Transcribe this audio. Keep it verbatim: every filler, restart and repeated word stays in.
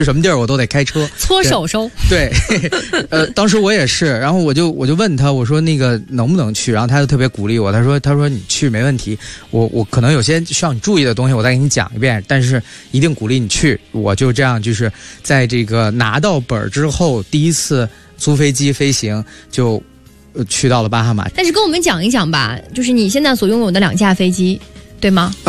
什么地儿我都得开车搓手手。 对，对呃，当时我也是，然后我就我就问他，我说那个能不能去，然后他就特别鼓励我，他说他说你去没问题，我我可能有些需要你注意的东西，我再给你讲一遍，但是一定鼓励你去。我就这样，就是在这个拿到本之后，第一次租飞机飞行就呃去到了巴哈马。 但是跟我们讲一讲吧，就是你现在所拥有的两架飞机，对吗？